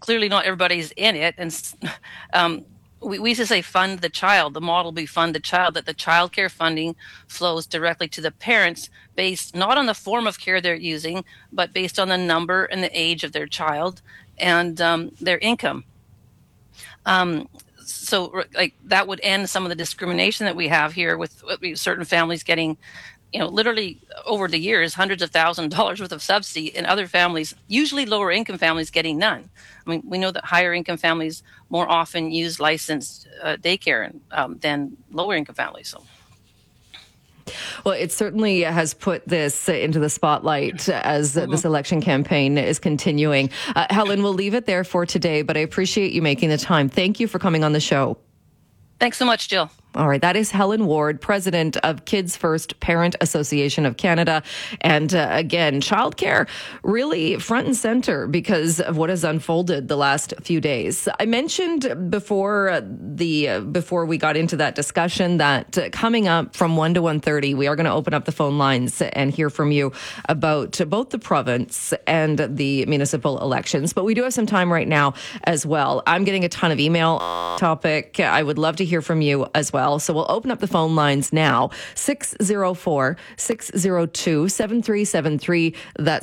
clearly not everybody's in it. And we used to say fund the child. The model be fund the child, that the child care funding flows directly to the parents based not on the form of care they're using, but based on the number and the age of their child and their income. So like that would end some of the discrimination that we have here with certain families getting, literally over the years, hundreds of thousands of dollars worth of subsidy, and other families, usually lower income families, getting none. I mean, we know that higher income families more often use licensed daycare than lower income families. So. Well, it certainly has put this into the spotlight as this election campaign is continuing. Helen, we'll leave it there for today, but I appreciate you making the time. Thank you for coming on the show. Thanks so much, Jill. All right. That is Helen Ward, president of Kids First Parent Association of Canada. And again, childcare really front and center because of what has unfolded the last few days. I mentioned before we got into that discussion that coming up from 1 to 1:30, we are going to open up the phone lines and hear from you about both the province and the municipal elections. But we do have some time right now as well. I'm getting a ton of email topic. I would love to hear from you as well. So we'll open up the phone lines now. 604-602-7373. That's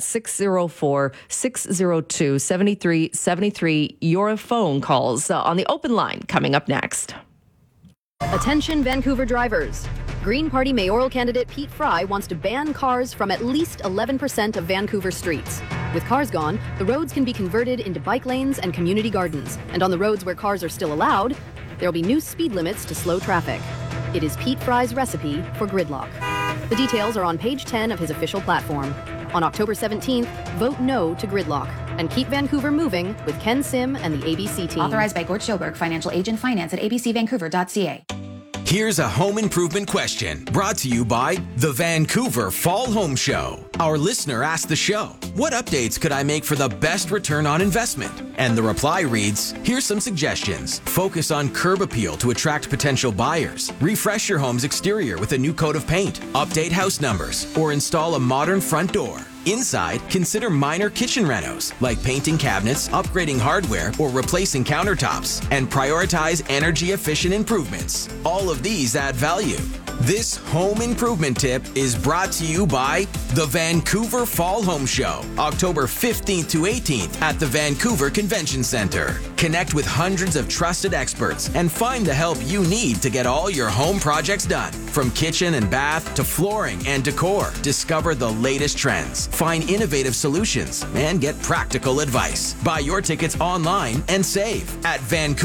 604-602-7373. Your phone calls on the open line coming up next. Attention Vancouver drivers. Green Party mayoral candidate Pete Fry wants to ban cars from at least 11% of Vancouver streets. With cars gone, the roads can be converted into bike lanes and community gardens. And on the roads where cars are still allowed, there will be new speed limits to slow traffic. It is Pete Fry's recipe for gridlock. The details are on page 10 of his official platform. On October 17th, vote no to gridlock and keep Vancouver moving with Ken Sim and the ABC team. Authorized by Gord Schoberg, financial agent, finance at abcvancouver.ca. Here's a home improvement question brought to you by the Vancouver Fall Home Show. Our listener asked the show, what updates could I make for the best return on investment? And the reply reads, here's some suggestions. Focus on curb appeal to attract potential buyers. Refresh your home's exterior with a new coat of paint. Update house numbers or install a modern front door. Inside, consider minor kitchen renos, like painting cabinets, upgrading hardware, or replacing countertops, and prioritize energy-efficient improvements. All of these add value. This home improvement tip is brought to you by the Vancouver Fall Home Show, October 15th to 18th at the Vancouver Convention Center. Connect with hundreds of trusted experts and find the help you need to get all your home projects done. From kitchen and bath to flooring and decor, discover the latest trends, find innovative solutions, and get practical advice. Buy your tickets online and save at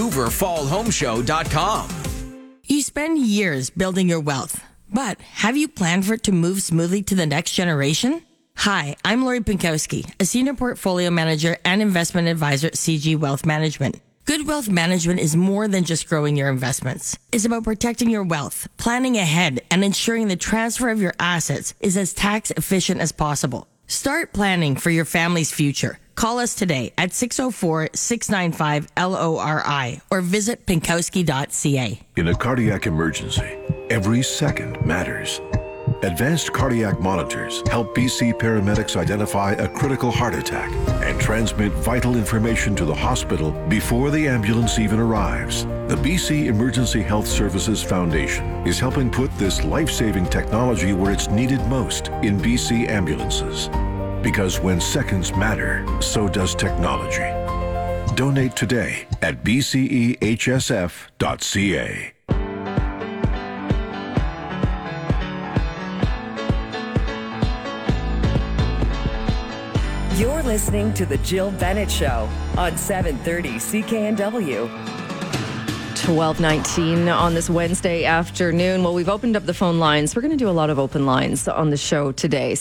VancouverFallHomeShow.com. You spend years building your wealth, but have you planned for it to move smoothly to the next generation? Hi, I'm Lori Pinkowski, a senior portfolio manager and investment advisor at CG Wealth Management. Good wealth management is more than just growing your investments. It's about protecting your wealth, planning ahead, and ensuring the transfer of your assets is as tax efficient as possible. Start planning for your family's future. Call us today at 604-695-LORI or visit pinkowski.ca. In a cardiac emergency, every second matters. Advanced cardiac monitors help BC paramedics identify a critical heart attack and transmit vital information to the hospital before the ambulance even arrives. The BC Emergency Health Services Foundation is helping put this life-saving technology where it's needed most in BC ambulances. Because when seconds matter, so does technology. Donate today at bcehsf.ca. You're listening to The Jill Bennett Show on 730 CKNW. 12:19 on this Wednesday afternoon. Well, we've opened up the phone lines. We're going to do a lot of open lines on the show today.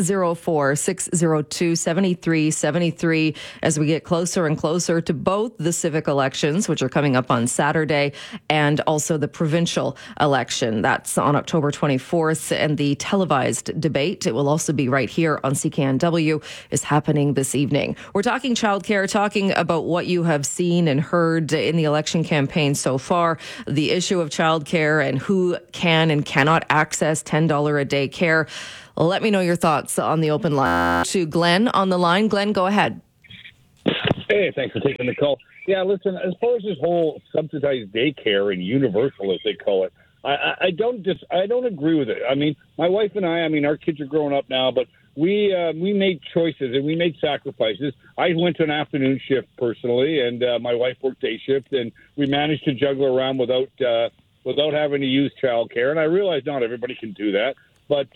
604-602-7373 as we get closer and closer to both the civic elections, which are coming up on Saturday, and also the provincial election. That's on October 24th, and the televised debate, it will also be right here on CKNW, is happening this evening. We're talking childcare, talking about what you have seen and heard in the election campaign so far, the issue of childcare and who can and cannot access $10 a day care. Let me know your thoughts on the open line. To Glenn on the line. Glenn, go ahead. Hey, thanks for taking the call. Yeah, listen, as far as this whole subsidized daycare and universal, as they call it, I don't agree with it. I mean, my wife and I mean, our kids are growing up now, but we made choices and we made sacrifices. I went to an afternoon shift personally, and my wife worked day shift, and we managed to juggle around without having to use childcare. And I realize not everybody can do that, but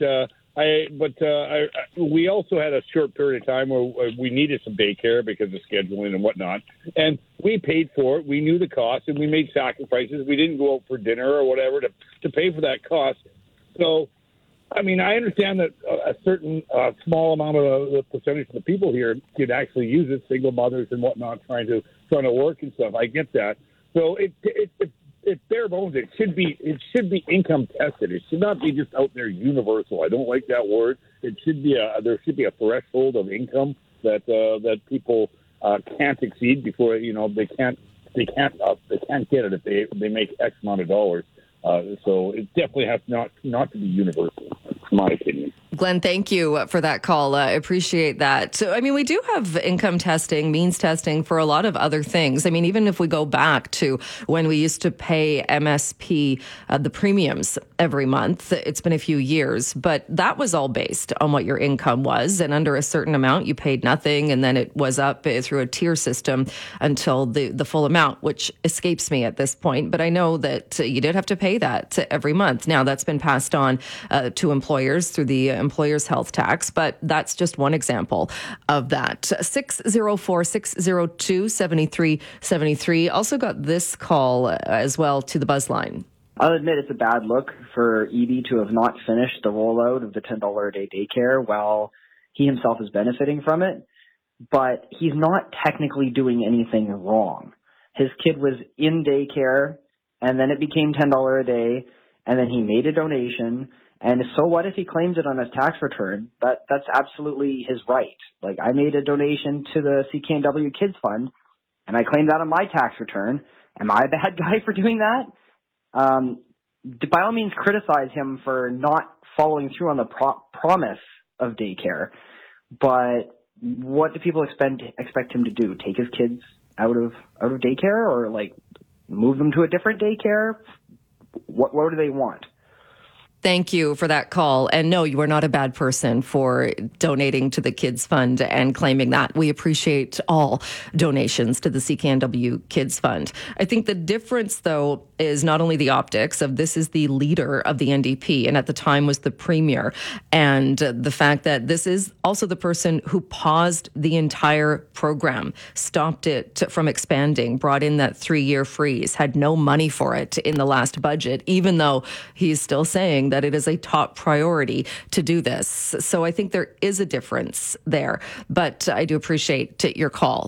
we also had a short period of time where we needed some daycare because of scheduling and whatnot, and we paid for it. We knew the cost, and we made sacrifices. We didn't go out for dinner or whatever to pay for that cost. So, I mean, I understand that a certain small amount of the percentage of the people here could actually use it, single mothers and whatnot, trying to work and stuff. I get that. So it's bare bones. It should be income tested. It should not be just out there universal. I don't like that word. It should be there should be a threshold of income that people can't exceed before they can't get it if they make X amount of dollars. So it definitely has not to be universal. That's my opinion. Glenn, thank you for that call. I appreciate that. So, I mean, we do have income testing, means testing for a lot of other things. I mean, even if we go back to when we used to pay MSP, the premiums every month, it's been a few years, but that was all based on what your income was. And under a certain amount, you paid nothing. And then it was up through a tier system until the full amount, which escapes me at this point. But I know that you did have to pay that every month. Now, that's been passed on to employers through the employer's health tax, but that's just one example of that. 604-602-7373. Also got this call as well to the buzz line. I'll admit it's a bad look for Eby to have not finished the rollout of the $10 a day daycare while he himself is benefiting from it, but he's not technically doing anything wrong. His kid was in daycare, and then it became $10 a day, and then he made a donation. And so what if he claims it on his tax return? That's absolutely his right. Like, I made a donation to the CKNW Kids Fund, and I claimed that on my tax return. Am I a bad guy for doing that? By all means, criticize him for not following through on the promise of daycare. But what do people expect him to do? Take his kids out of daycare, or like move them to a different daycare? What do they want? Thank you for that call. And no, you are not a bad person for donating to the Kids Fund and claiming that. We appreciate all donations to the CKNW Kids Fund. I think the difference, though, is not only the optics of this is the leader of the NDP, and at the time was the premier, and the fact that this is also the person who paused the entire program, stopped it from expanding, brought in that 3-year freeze, had no money for it in the last budget, even though he's still saying that it is a top priority to do this. So I think there is a difference there. But I do appreciate your call.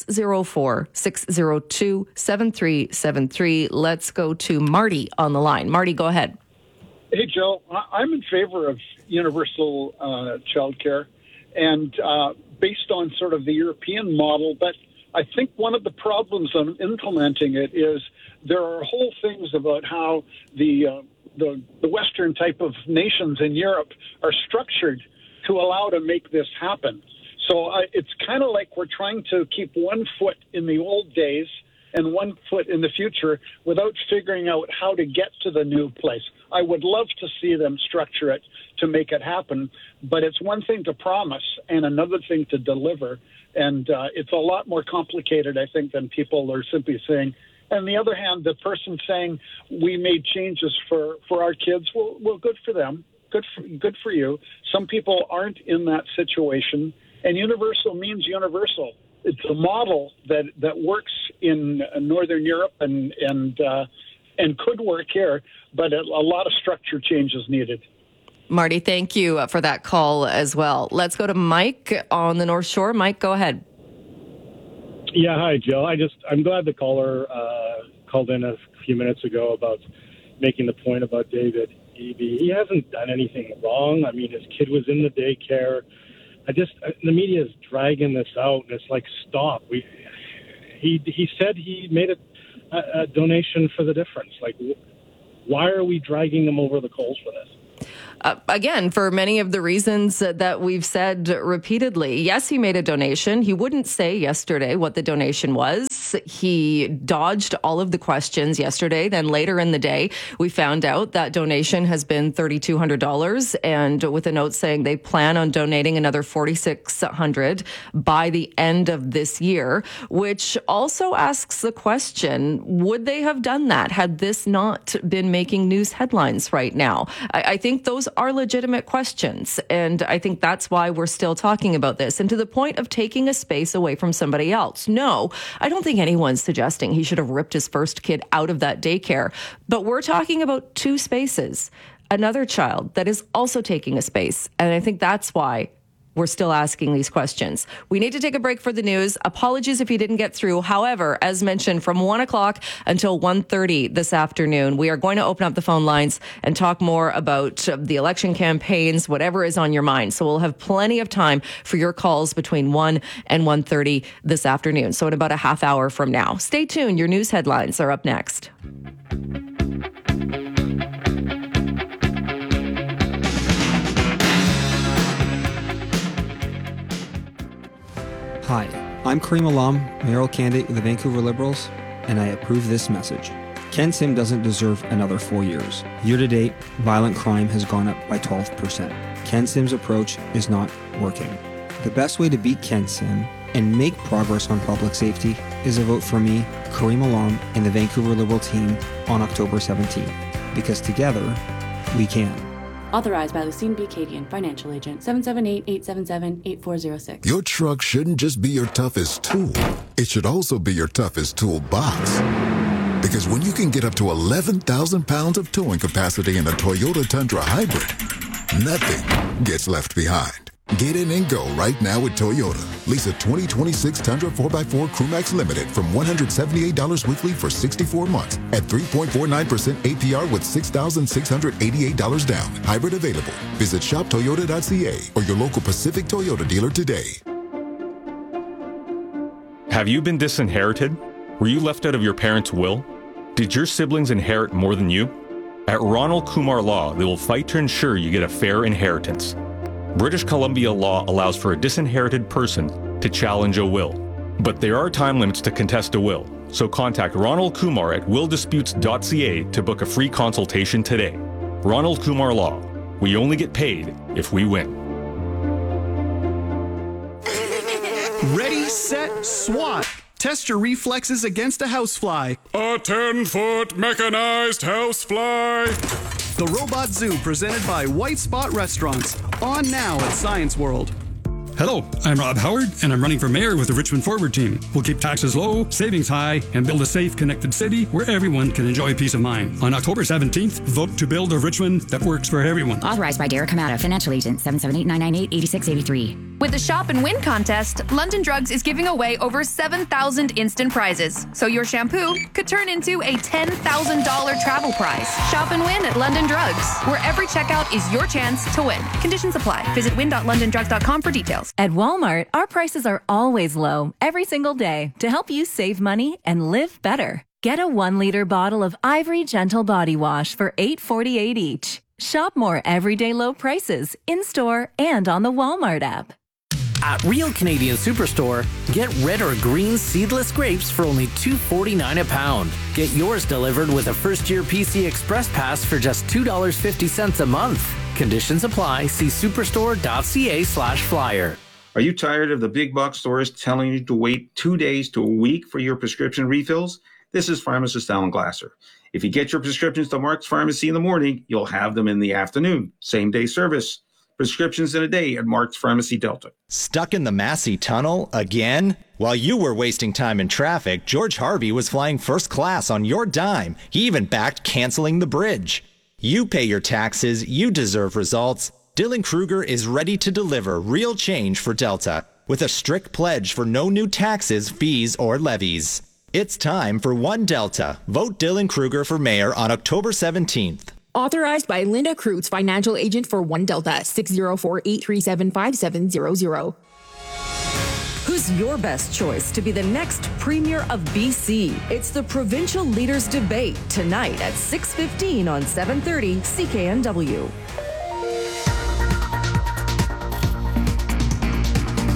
604-602-7373. Let's go to Marty on the line. Marty, go ahead. Hey, Joe. I'm in favor of universal child care and based on sort of the European model. But I think one of the problems on implementing it is there are whole things about how the Western type of nations in Europe are structured to allow to make this happen. So it's kind of like we're trying to keep one foot in the old days and one foot in the future without figuring out how to get to the new place. I would love to see them structure it to make it happen, but it's one thing to promise and another thing to deliver. And it's a lot more complicated, I think, than people are simply saying. On the other hand, the person saying we made changes for our kids, well, good for them. Good for you. Some people aren't in that situation, and universal means universal. It's a model that works in Northern Europe and could work here, but a lot of structure changes needed. Marty, thank you for that call as well. Let's go to Mike on the North Shore. Mike, go ahead. Yeah, hi, Jill. I'm glad the caller called in a few minutes ago about making the point about David Eby. He hasn't done anything wrong. I mean, his kid was in the daycare. The media is dragging this out, and it's like, stop. He said he made a donation for the difference. Like, why are we dragging them over the coals for this? Again, for many of the reasons that we've said repeatedly. Yes, he made a donation. He wouldn't say yesterday what the donation was. He dodged all of the questions yesterday. Then later in the day, we found out that donation has been $3,200, and with a note saying they plan on donating another $4,600 by the end of this year, which also asks the question, would they have done that had this not been making news headlines right now? I think those are legitimate questions, and I think that's why we're still talking about this. And to the point of taking a space away from somebody else, no, I don't think anyone's suggesting he should have ripped his first kid out of that daycare. But we're talking about two spaces, another child that is also taking a space. And I think that's why we're still asking these questions. We need to take a break for the news. Apologies if you didn't get through. However, as mentioned, from 1 o'clock until 1:30 this afternoon, we are going to open up the phone lines and talk more about the election campaigns, whatever is on your mind. So we'll have plenty of time for your calls between 1 and 1:30 this afternoon. So in about a half hour from now. Stay tuned. Your news headlines are up next. Hi, I'm Kareem Alam, mayoral candidate with the Vancouver Liberals, and I approve this message. Ken Sim doesn't deserve another 4 years. Year to date, violent crime has gone up by 12%. Ken Sim's approach is not working. The best way to beat Ken Sim and make progress on public safety is a vote for me, Kareem Alam, and the Vancouver Liberal team on October 17th. Because together, we can. Authorized by Lucine B. Cadian, Financial Agent, 778-877-8406. Your truck shouldn't just be your toughest tool. It should also be your toughest toolbox. Because when you can get up to 11,000 pounds of towing capacity in a Toyota Tundra Hybrid, nothing gets left behind. Get in and go right now with Toyota. Lease a 2026 Tundra 4x4 Crewmax Limited from $178 weekly for 64 months at 3.49% APR with $6,688 down. Hybrid available. Visit shoptoyota.ca or your local Pacific Toyota dealer today. Have you been disinherited? Were you left out of your parents' will? Did your siblings inherit more than you? At Ronald Kumar Law, they will fight to ensure you get a fair inheritance. British Columbia law allows for a disinherited person to challenge a will. But there are time limits to contest a will, so contact Ronald Kumar at willdisputes.ca to book a free consultation today. Ronald Kumar Law. We only get paid if we win. Ready, set, SWAT. Test your reflexes against a housefly. A 10-foot mechanized housefly. The Robot Zoo, presented by White Spot Restaurants. On now at Science World. Hello, I'm Rob Howard, and I'm running for mayor with the Richmond Forward team. We'll keep taxes low, savings high, and build a safe, connected city where everyone can enjoy peace of mind. On October 17th, vote to build a Richmond that works for everyone. Authorized by Derek Hamada, Financial Agent, 778-998-8683. With the Shop and Win contest, London Drugs is giving away over 7,000 instant prizes. So your shampoo could turn into a $10,000 travel prize. Shop and win at London Drugs, where every checkout is your chance to win. Conditions apply. Visit win.londondrugs.com for details. At Walmart, our prices are always low, every single day, to help you save money and live better. Get a 1-liter bottle of Ivory Gentle Body Wash for $8.48 each. Shop more everyday low prices in-store and on the Walmart app. At Real Canadian Superstore, get red or green seedless grapes for only $2.49 a pound. Get yours delivered with a first-year PC Express Pass for just $2.50 a month. Conditions apply. See superstore.ca/flyer. Are you tired of the big box stores telling you to wait 2 days to a week for your prescription refills? This is pharmacist Alan Glasser. If you get your prescriptions to Mark's Pharmacy in the morning, you'll have them in the afternoon. Same-day service. Prescriptions in a day at Mark's Pharmacy Delta. Stuck in the Massey Tunnel again? While you were wasting time in traffic, George Harvey was flying first class on your dime. He even backed canceling the bridge. You pay your taxes, you deserve results. Dylan Kruger is ready to deliver real change for Delta with a strict pledge for no new taxes, fees, or levies. It's time for One Delta. Vote Dylan Kruger for mayor on October 17th. Authorized by Linda Kreutz, Financial Agent for One Delta, 604-837-5700. Who's your best choice to be the next Premier of BC? It's the Provincial Leaders Debate tonight at 6:15 on 730 CKNW.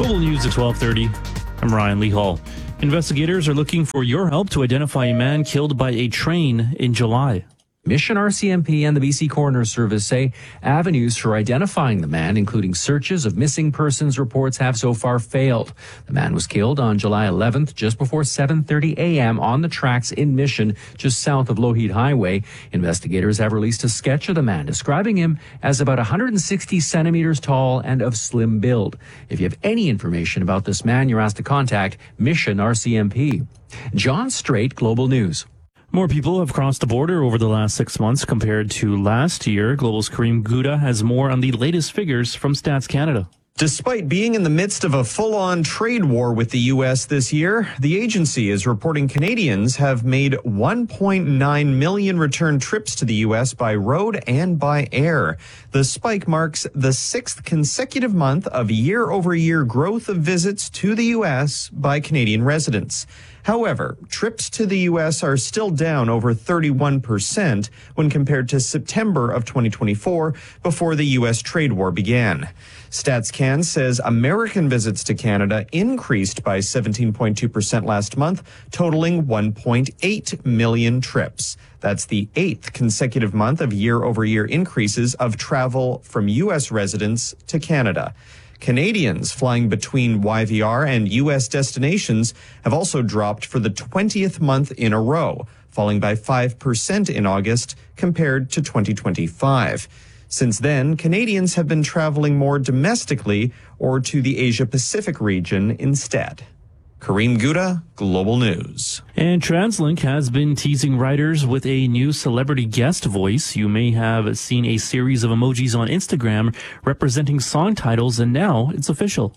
Global News at 12:30. I'm Ryan Lee Hall. Investigators are looking for your help to identify a man killed by a train in July. Mission RCMP and the BC Coroner Service say avenues for identifying the man, including searches of missing persons reports, have so far failed. The man was killed on July 11th, just before 7:30 a.m. on the tracks in Mission, just south of Lougheed Highway. Investigators have released a sketch of the man, describing him as about 160 centimeters tall and of slim build. If you have any information about this man, you're asked to contact Mission RCMP. John Strait, Global News. More people have crossed the border over the last 6 months compared to last year. Global's Kareem Gouda has more on the latest figures from Stats Canada. Despite being in the midst of a full-on trade war with the U.S. this year, the agency is reporting Canadians have made 1.9 million return trips to the U.S. by road and by air. The spike marks the 6th consecutive month of year-over-year growth of visits to the U.S. by Canadian residents. However, trips to the U.S. are still down over 31% when compared to September of 2024, before the U.S. trade war began. StatsCan says American visits to Canada increased by 17.2% last month, totaling 1.8 million trips. That's the 8th consecutive month of year-over-year increases of travel from U.S. residents to Canada. Canadians flying between YVR and U.S. destinations have also dropped for the 20th month in a row, falling by 5% in August compared to 2025. Since then, Canadians have been traveling more domestically or to the Asia-Pacific region instead. Kareem Gouda, Global News. And TransLink has been teasing riders with a new celebrity guest voice. You may have seen a series of emojis on Instagram representing song titles, and now it's official.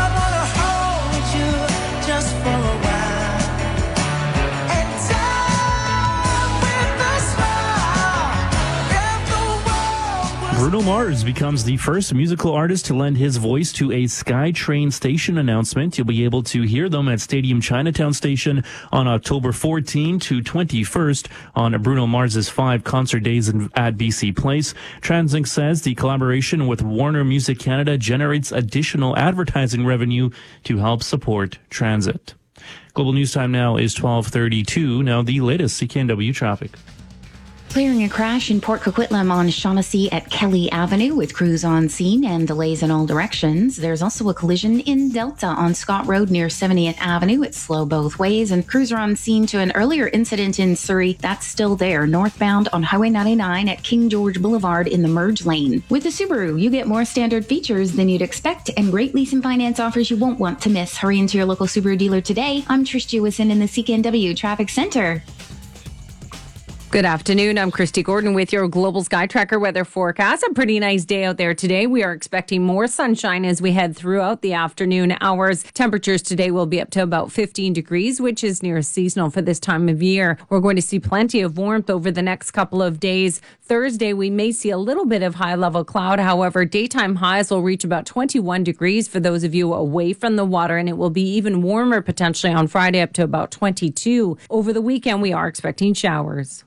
Bruno Mars becomes the first musical artist to lend his voice to a SkyTrain station announcement. You'll be able to hear them at Stadium Chinatown Station on October 14 to 21st on Bruno Mars's 5 concert days at BC Place. TransLink says the collaboration with Warner Music Canada generates additional advertising revenue to help support transit. Global News Time now is 12:32. Now the latest CKNW traffic. Clearing a crash in Port Coquitlam on Shaughnessy at Kelly Avenue with crews on scene and delays in all directions. There's also a collision in Delta on Scott Road near 70th Avenue. It's slow both ways, and crews are on scene to an earlier incident in Surrey. That's still there, northbound on Highway 99 at King George Boulevard in the merge lane. With the Subaru, you get more standard features than you'd expect and great lease and finance offers you won't want to miss. Hurry into your local Subaru dealer today. I'm Trish Jewison in the CKNW Traffic Center. Good afternoon. I'm Christy Gordon with your Global Sky Tracker weather forecast. A pretty nice day out there today. We are expecting more sunshine as we head throughout the afternoon hours. Temperatures today will be up to about 15 degrees, which is near seasonal for this time of year. We're going to see plenty of warmth over the next couple of days. Thursday, we may see a little bit of high-level cloud. However, daytime highs will reach about 21 degrees for those of you away from the water, and it will be even warmer potentially on Friday, up to about 22. Over the weekend, we are expecting showers.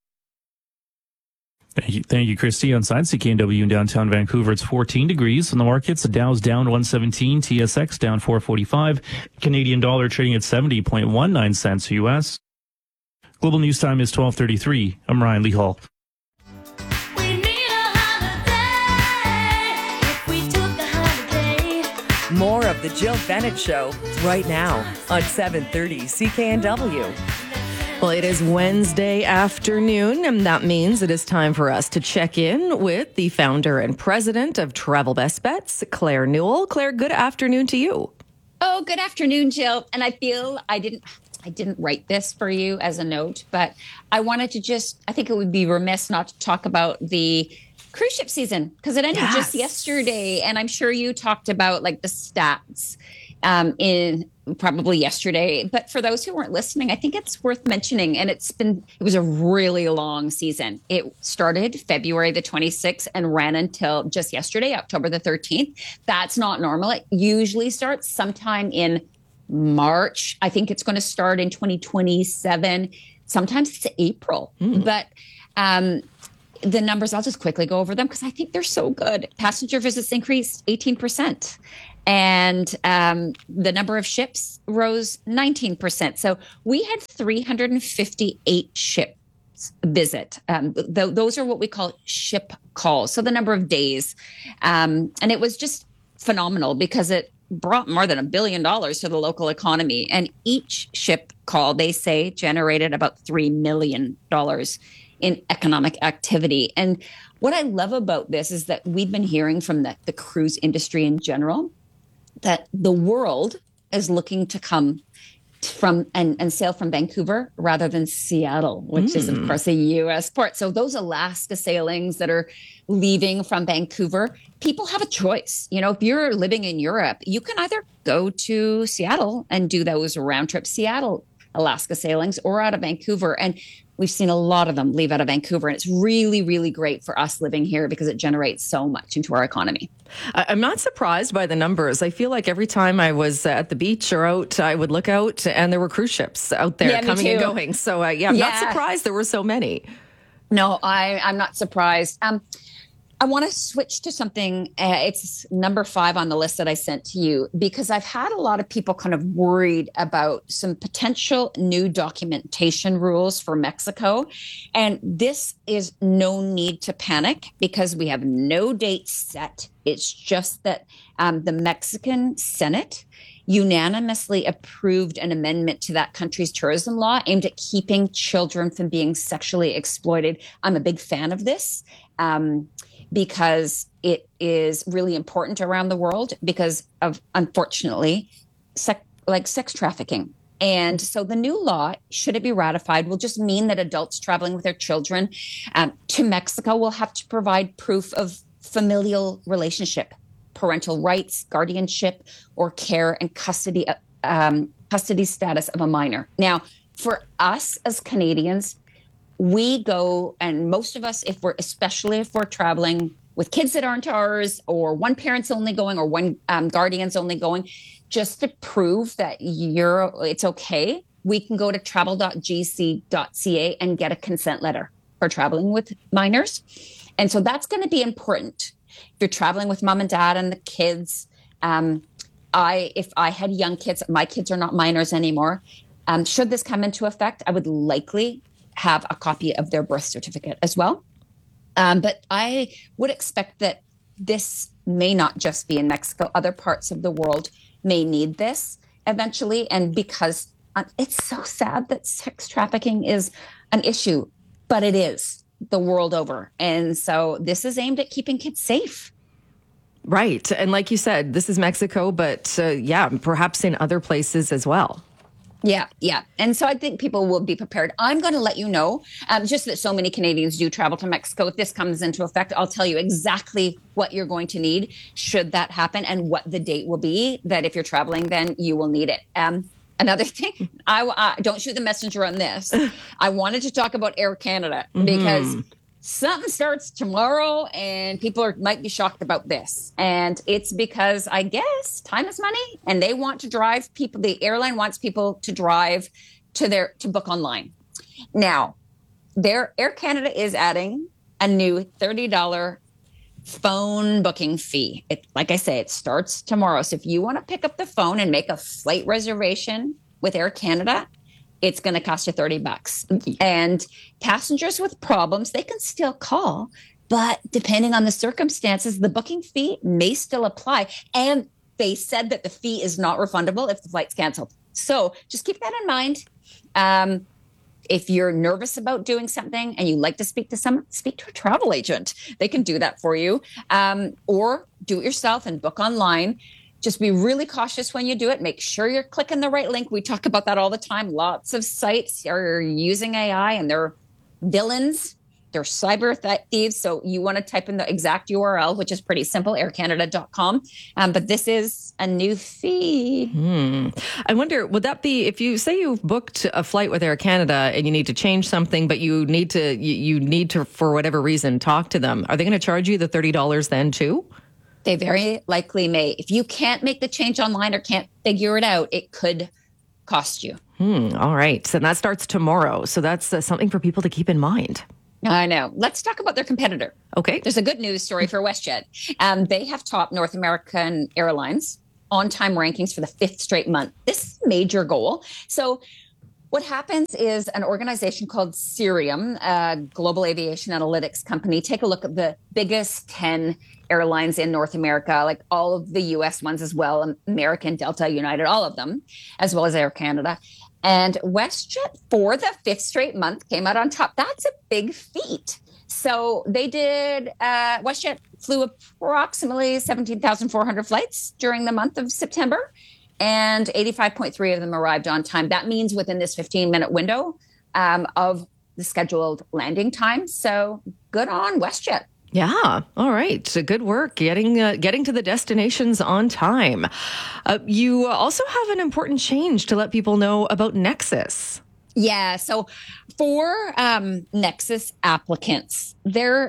Thank you, Christy. On side CKNW in downtown Vancouver, it's 14 degrees. On the markets, the Dow's down 117, TSX down 445, Canadian dollar trading at 70.19 cents US. Global News Time is 12:33. I'm Ryan Lee Hall. More of the Jill Bennett Show right now on 730 CKNW. Well, it is Wednesday afternoon, and that means it is time for us to check in with the founder and president of Travel Best Bets, Claire Newell. Claire, good afternoon to you. Oh, good afternoon, Jill. And I feel I didn't write this for you as a note, but I wanted to I think it would be remiss not to talk about the cruise ship season, because it ended just yesterday. And I'm sure you talked about like the stats in probably yesterday. But for those who weren't listening, I think it's worth mentioning. And it was a really long season. It started February the 26th and ran until just yesterday, October the 13th. That's not normal. It usually starts sometime in March. I think it's going to start in 2027. Sometimes it's April. But the numbers, I'll just quickly go over them because I think they're so good. Passenger visits increased 18%. And the number of ships rose 19%. So we had 358 ships visit. Those are what we call ship calls. So the number of days. And it was just phenomenal because it brought more than $1 billion to the local economy. And each ship call, they say, generated about $3 million in economic activity. And what I love about this is that we've been hearing from the cruise industry in general that the world is looking to come from and sail from Vancouver rather than Seattle, which is, of course, a U.S. port. So those Alaska sailings that are leaving from Vancouver, people have a choice. You know, if you're living in Europe, you can either go to Seattle and do those round trip Seattle, Alaska sailings, or out of Vancouver. And we've seen a lot of them leave out of Vancouver. And it's really, really great for us living here because it generates so much into our economy. I'm not surprised by the numbers. I feel like every time I was at the beach or out, I would look out and there were cruise ships out there coming and going. So, I'm not surprised there were so many. No, I'm not surprised. I want to switch to something. It's number 5 on the list that I sent to you, because I've had a lot of people kind of worried about some potential new documentation rules for Mexico. And this is no need to panic because we have no date set. It's just that the Mexican Senate unanimously approved an amendment to that country's tourism law aimed at keeping children from being sexually exploited. I'm a big fan of this. Because it is really important around the world because of, unfortunately, sex trafficking. And so the new law, should it be ratified, will just mean that adults traveling with their children to Mexico will have to provide proof of familial relationship, parental rights, guardianship, or care and custody status of a minor. Now, for us as Canadians, we go, and most of us, especially if we're traveling with kids that aren't ours, or one parent's only going, or one guardian's only going, just to prove that it's okay, we can go to travel.gc.ca and get a consent letter for traveling with minors. And so that's going to be important. If you're traveling with mom and dad and the kids, if I had young kids, my kids are not minors anymore. Should this come into effect, I would likely have a copy of their birth certificate as well. But I would expect that this may not just be in Mexico. Other parts of the world may need this eventually. And because it's so sad that sex trafficking is an issue, but it is the world over. And so this is aimed at keeping kids safe. Right. And like you said, this is Mexico, but perhaps in other places as well. Yeah. And so I think people will be prepared. I'm going to let you know, just that so many Canadians do travel to Mexico. If this comes into effect, I'll tell you exactly what you're going to need should that happen and what the date will be, that if you're traveling, then you will need it. Another thing, I don't shoot the messenger on this. I wanted to talk about Air Canada because something starts tomorrow and people might be shocked about this. And it's because I guess time is money and they want to drive people. The airline wants people to drive to book online. Now, Air Canada is adding a new $30 phone booking fee. Like I say, it starts tomorrow. So if you want to pick up the phone and make a flight reservation with Air Canada, it's going to cost you $30. And passengers with problems, they can still call, but depending on the circumstances, the booking fee may still apply. And they said that the fee is not refundable if the flight's canceled. So just keep that in mind. If you're nervous about doing something and you like to speak to someone, speak to a travel agent. They can do that for you. Or do it yourself and book online. Just be really cautious when you do it. Make sure you're clicking the right link. We talk about that all the time. Lots of sites are using AI and they're villains. They're cyber thieves. So you want to type in the exact URL, which is pretty simple, aircanada.com. But this is a new fee. I wonder, would that be, if you say you've booked a flight with Air Canada and you need to change something, but you need to, for whatever reason, talk to them, are they going to charge you the $30 then too? They very likely may. If you can't make the change online or can't figure it out, it could cost you. All right. So that starts tomorrow. So that's something for people to keep in mind. I know. Let's talk about their competitor. Okay. There's a good news story for WestJet. They have topped North American Airlines on-time rankings for the 5th straight month. This is a major goal. So what happens is an organization called Cirium, a global aviation analytics company, take a look at the biggest 10 airlines in North America, like all of the US ones as well, American, Delta, United, all of them, as well as Air Canada. And WestJet for the 5th straight month came out on top. That's a big feat. So they did, WestJet flew approximately 17,400 flights during the month of September, and 85.3 of them arrived on time. That means within this 15-minute window of the scheduled landing time. So good on WestJet. Yeah. All right. So good work getting to the destinations on time. You also have an important change to let people know about Nexus. Yeah. So for Nexus applicants, during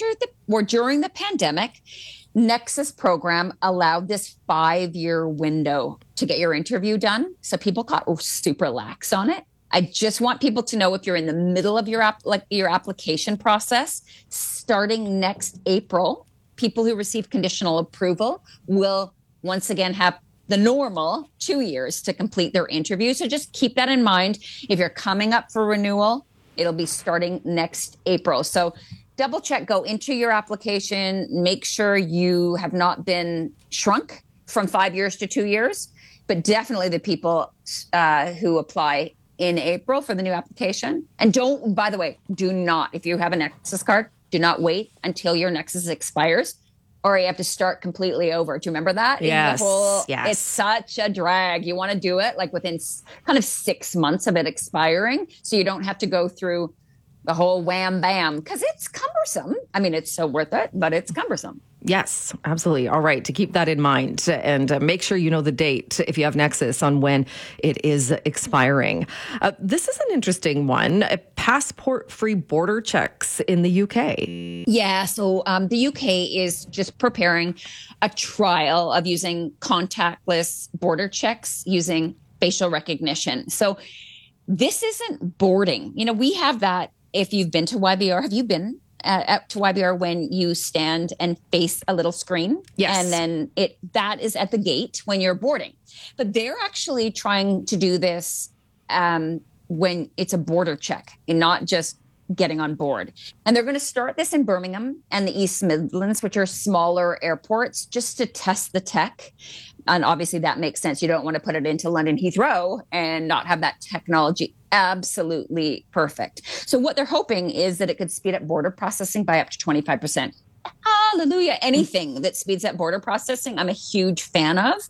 the pandemic, Nexus program allowed this 5-year window to get your interview done. So people got super lax on it. I just want people to know, if you're in the middle of your application process, starting next April, people who receive conditional approval will once again have the normal 2 years to complete their interview. So just keep that in mind. If you're coming up for renewal, it'll be starting next April. So double check, go into your application, make sure you have not been shrunk from 5 years to 2 years, but definitely the people who apply in April for the new application. And by the way, do not, if you have a Nexus card, do not wait until your Nexus expires, or you have to start completely over. Do you remember that? Yes. It's such a drag. You want to do it like within kind of 6 months of it expiring, so you don't have to go through the whole wham bam, because it's cumbersome. I mean, it's so worth it, but it's cumbersome. Yes, absolutely. All right. To keep that in mind, and make sure you know the date if you have Nexus on when it is expiring. This is an interesting one. Passport-free border checks in the UK. Yeah. So the UK is just preparing a trial of using contactless border checks using facial recognition. So this isn't boarding. You know, we have that. If you've been to YBR, have you been to YBR when you stand and face a little screen? Yes. And then that is at the gate when you're boarding. But they're actually trying to do this when it's a border check and not just getting on board. And they're going to start this in Birmingham and the East Midlands, which are smaller airports, just to test the tech. And obviously that makes sense. You don't want to put it into London Heathrow and not have that technology absolutely perfect. So what they're hoping is that it could speed up border processing by up to 25%. Hallelujah. Anything that speeds up border processing, I'm a huge fan of.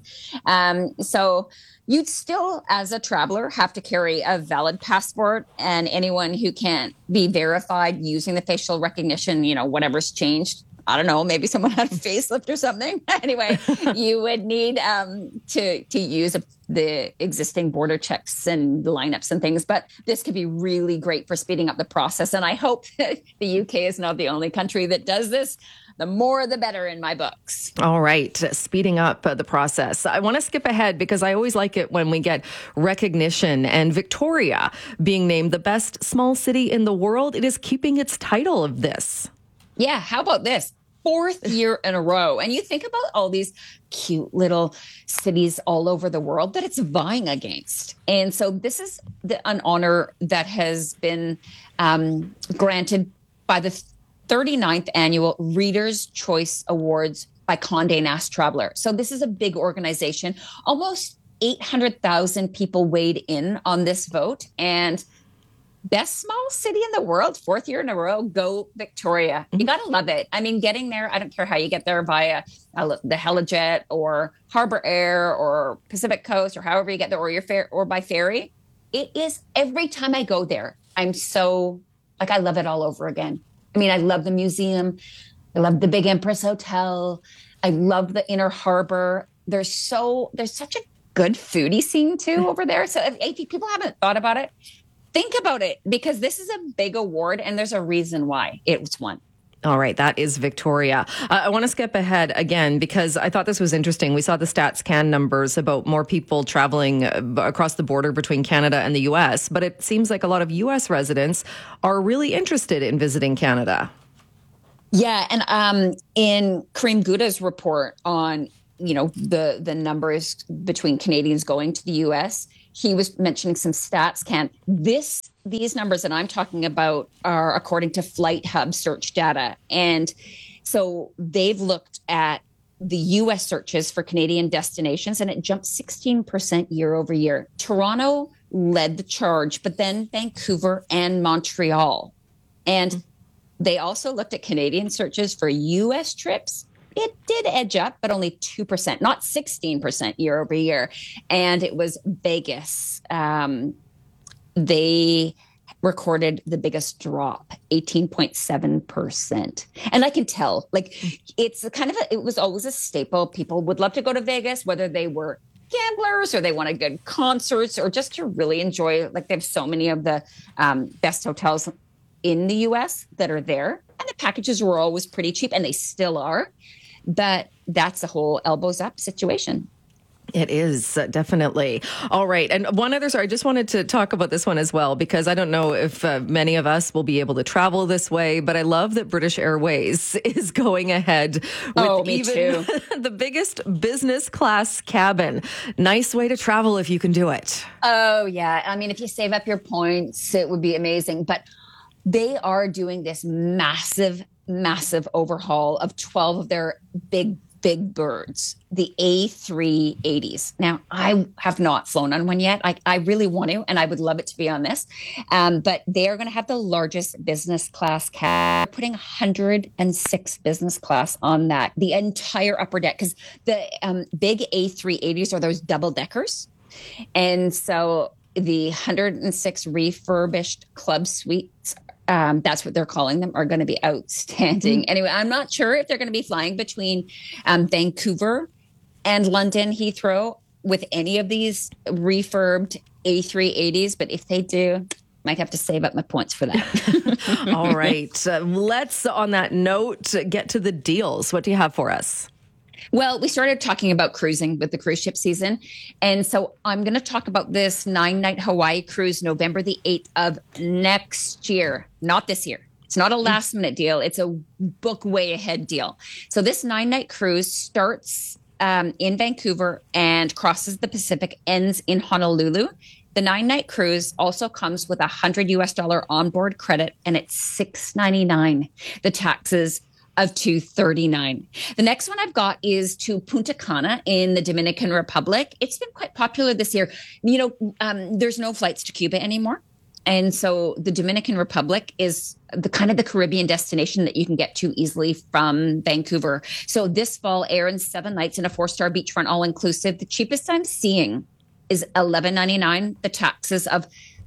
So you'd still, as a traveler, have to carry a valid passport, and anyone who can't be verified using the facial recognition, whatever's changed, I don't know, maybe someone had a facelift or something. Anyway, you would need to use the existing border checks and lineups and things. But this could be really great for speeding up the process. And I hope that the UK is not the only country that does this. The more, the better in my books. All right. Speeding up the process. I want to skip ahead because I always like it when we get recognition, and Victoria being named the best small city in the world. It is keeping its title of this. Yeah. How about this? 4th year in a row. And you think about all these cute little cities all over the world that it's vying against. And so this is an honor that has been granted by the 39th annual Reader's Choice Awards by Condé Nast Traveler. So this is a big organization. Almost 800,000 people weighed in on this vote, and best small city in the world, 4th year in a row, go Victoria. You got to love it. I mean, getting there, I don't care how you get there via the Helijet or Harbour Air or Pacific Coast or however you get there, or by ferry. It is, every time I go there, I'm so, I love it all over again. I mean, I love the museum. I love the Big Empress Hotel. I love the Inner Harbor. There's such a good foodie scene too over there. So if people haven't thought about it, think about it, because this is a big award and there's a reason why it was won. All right. That is Victoria. I want to skip ahead again because I thought this was interesting. We saw the StatsCan numbers about more people traveling across the border between Canada and the U.S., but it seems like a lot of U.S. residents are really interested in visiting Canada. Yeah. And in Kareem Gouda's report on the numbers between Canadians going to the U.S. He was mentioning some stats, Ken. These numbers that I'm talking about are according to Flight Hub search data. And so they've looked at the U.S. searches for Canadian destinations, and it jumped 16% year over year. Toronto led the charge, but then Vancouver and Montreal. And they also looked at Canadian searches for U.S. trips. It did edge up, but only 2%, not 16% year over year. And it was Vegas. They recorded the biggest drop, 18.7%. And I can tell, it's it was always a staple. People would love to go to Vegas, whether they were gamblers or they wanted good concerts or just to really enjoy, they have so many of the best hotels in the US that are there. And the packages were always pretty cheap, and they still are. But that's the whole elbows up situation. It is, definitely. All right. And one other story, I just wanted to talk about this one as well, because I don't know if many of us will be able to travel this way, but I love that British Airways is going ahead with the biggest business class cabin. Nice way to travel if you can do it. Oh, yeah. I mean, if you save up your points, it would be amazing. But they are doing this massive overhaul of 12 of their big birds, the A380s. Now, I have not flown on one yet. I really want to, and I would love it to be on this. But they are going to have the largest business class cab, putting 106 business class on that, the entire upper deck, because the big A380s are those double deckers. And so the 106 refurbished club suites, that's what they're calling them, are going to be outstanding. Anyway, I'm not sure if they're going to be flying between Vancouver and London Heathrow with any of these refurbed A380s, but if they do, might have to save up my points for that. All right. Let's, on that note, get to the deals. What do you have for us? Well, we started talking about cruising with the cruise ship season. And so I'm going to talk about this 9-night Hawaii cruise, November the 8th of next year, not this year. It's not a last minute deal. It's a book way ahead deal. So this 9-night cruise starts in Vancouver and crosses the Pacific, ends in Honolulu. The 9-night cruise also comes with $100 onboard credit, and it's $699. The taxes of $239. The next one I've got is to Punta Cana in the Dominican Republic. It's been quite popular this year. There's no flights to Cuba anymore. And so the Dominican Republic is the Caribbean destination that you can get to easily from Vancouver. So this fall, air in 7 nights in a 4-star beachfront all-inclusive. The cheapest I'm seeing is $11.99, the taxes of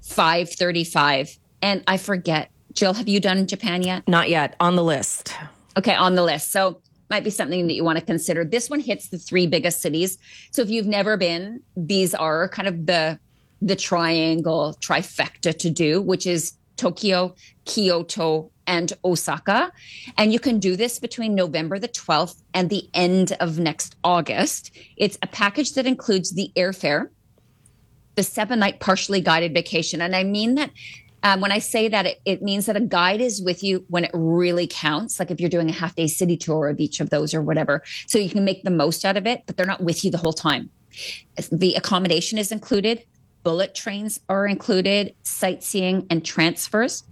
$535. And I forget, Jill, have you done Japan yet? Not yet. On the list. Okay, on the list. So might be something that you want to consider. This one hits the 3 biggest cities. So if you've never been, these are kind of the triangle trifecta to do, which is Tokyo, Kyoto, and Osaka. And you can do this between November the 12th and the end of next August. It's a package that includes the airfare, the 7-night partially guided vacation. And I mean that when I say that, it means that a guide is with you when it really counts, like if you're doing a half-day city tour of each of those or whatever. So you can make the most out of it, but they're not with you the whole time. The accommodation is included. Bullet trains are included. Sightseeing and transfers.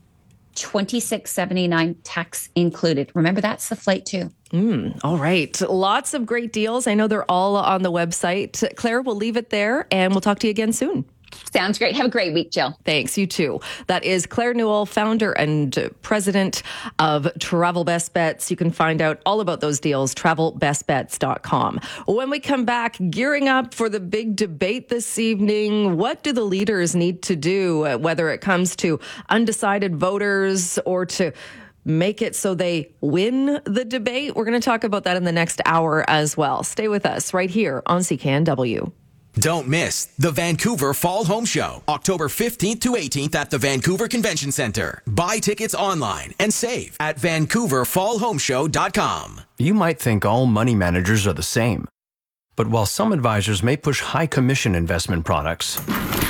$26.79 tax included. Remember, that's the flight too. All right. Lots of great deals. I know they're all on the website. Claire, we'll leave it there, and we'll talk to you again soon. Sounds great. Have a great week, Jill. Thanks. You too. That is Claire Newell, founder and president of Travel Best Bets. You can find out all about those deals, travelbestbets.com. When we come back, gearing up for the big debate this evening, what do the leaders need to do, whether it comes to undecided voters or to make it so they win the debate? We're going to talk about that in the next hour as well. Stay with us right here on CKNW. Don't miss the Vancouver Fall Home Show, October 15th to 18th at the Vancouver Convention Center. Buy tickets online and save at VancouverFallHomeShow.com. You might think all money managers are the same, but while some advisors may push high commission investment products,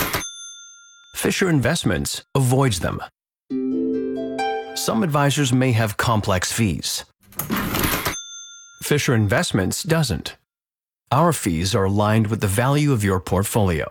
Fisher Investments avoids them. Some advisors may have complex fees. Fisher Investments doesn't. Our fees are aligned with the value of your portfolio.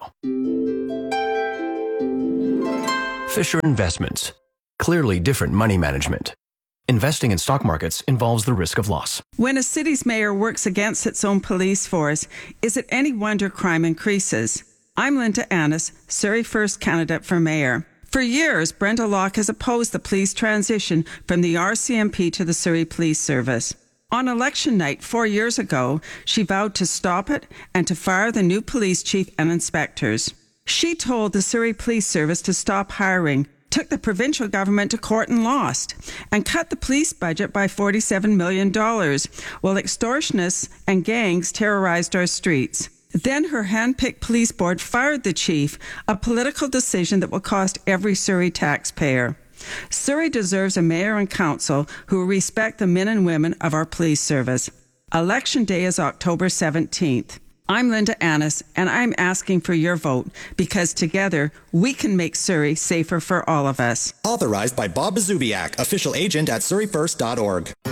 Fisher Investments. Clearly different money management. Investing in stock markets involves the risk of loss. When a city's mayor works against its own police force, is it any wonder crime increases? I'm Linda Annis, Surrey First candidate for mayor. For years, Brenda Locke has opposed the police transition from the RCMP to the Surrey Police Service. On election night 4 years ago, she vowed to stop it and to fire the new police chief and inspectors. She told the Surrey Police Service to stop hiring, took the provincial government to court and lost, and cut the police budget by $47 million, while extortionists and gangs terrorized our streets. Then her hand-picked police board fired the chief, a political decision that will cost every Surrey taxpayer. Surrey deserves a mayor and council who respect the men and women of our police service. Election day is October 17th. I'm Linda Annis, and I'm asking for your vote because together we can make Surrey safer for all of us. Authorized by Bob Bazubiak, official agent at surreyfirst.org.